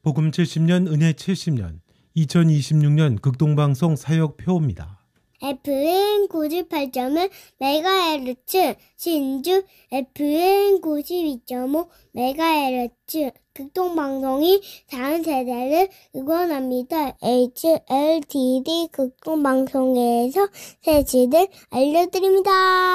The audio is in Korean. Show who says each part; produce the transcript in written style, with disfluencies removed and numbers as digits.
Speaker 1: 복음 70년 은혜 70년 2026년 극동방송 사역표입니다.
Speaker 2: FM 98.1 메가헤르츠 신주 FM 92.5 메가헤르츠 극동방송이 4세대를 응원합니다. HLTD 극동방송에서 새치들 알려드립니다.